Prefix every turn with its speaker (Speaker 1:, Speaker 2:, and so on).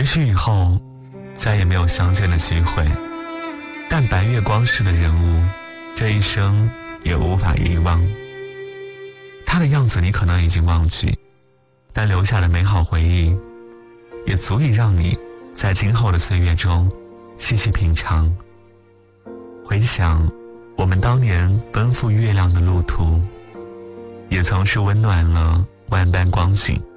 Speaker 1: 许以后再也没有相见的机会，但白月光式的人物，这一生也无法遗忘。他的样子你可能已经忘记，但留下的美好回忆也足以让你在今后的岁月中细细品尝。回想我们当年奔赴月亮的路途，也曾是温暖了万般光景。